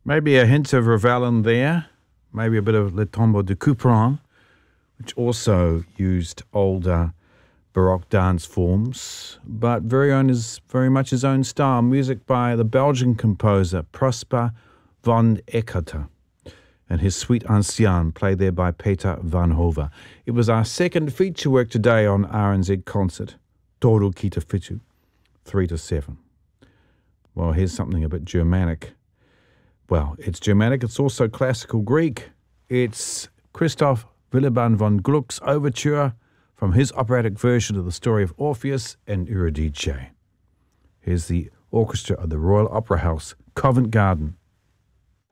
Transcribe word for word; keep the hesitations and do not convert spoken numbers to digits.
Maybe a hint of Ravel in there, maybe a bit of Le Tombeau de Couperin, which also used older Baroque dance forms, but very own is very much his own style. Music by the Belgian composer Prosper van Ekkerter, and his Suite Ancienne, played there by Peter van Hove. It was our second feature work today on R N Z Concert, Toro ki te whitu, three to seven. Well, here's something a bit Germanic. Well, it's Germanic, it's also classical Greek. It's Christoph Willibald von Gluck's overture from his operatic version of the story of Orpheus and Eurydice. Here's the orchestra of the Royal Opera House, Covent Garden.